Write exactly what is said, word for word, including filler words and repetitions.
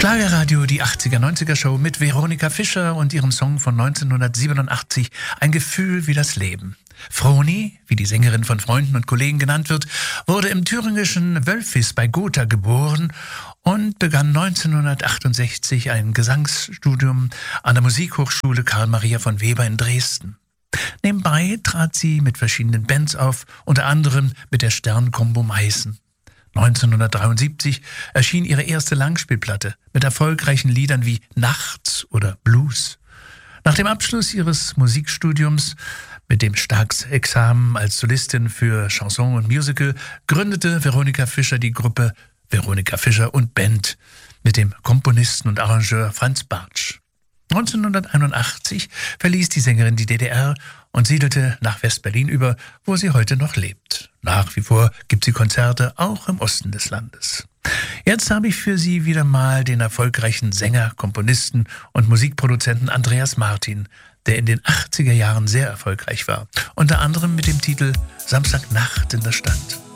Schlagerradio, die achtziger, neunziger Show mit Veronika Fischer und ihrem Song von neunzehnhundertsiebenundachtzig, Ein Gefühl wie das Leben. Vroni, wie die Sängerin von Freunden und Kollegen genannt wird, wurde im thüringischen Wölfis bei Gotha geboren und begann neunzehnhundertachtundsechzig ein Gesangsstudium an der Musikhochschule Karl Maria von Weber in Dresden. Nebenbei trat sie mit verschiedenen Bands auf, unter anderem mit der Stern-Combo Meißen. neunzehnhundertdreiundsiebzig erschien ihre erste Langspielplatte mit erfolgreichen Liedern wie Nachts oder Blues. Nach dem Abschluss ihres Musikstudiums mit dem Staatsexamen als Solistin für Chanson und Musical gründete Veronika Fischer die Gruppe Veronika Fischer und Band mit dem Komponisten und Arrangeur Franz Bartsch. neunzehnhunderteinundachtzig verließ die Sängerin die D D R und siedelte nach West-Berlin über, wo sie heute noch lebt. Nach wie vor gibt sie Konzerte auch im Osten des Landes. Jetzt habe ich für Sie wieder mal den erfolgreichen Sänger, Komponisten und Musikproduzenten Andreas Martin, der in den achtziger Jahren sehr erfolgreich war, unter anderem mit dem Titel Samstagnacht in der Stadt.